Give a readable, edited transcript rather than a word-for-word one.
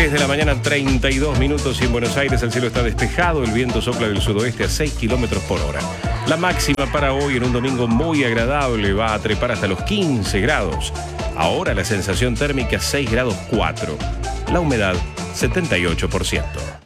3 de la mañana, 32 minutos, y en Buenos Aires el cielo está despejado, el viento sopla del sudoeste a 6 kilómetros por hora. La máxima para hoy, en un domingo muy agradable, va a trepar hasta los 15 grados. Ahora la sensación térmica 6 grados 4. La humedad 78%.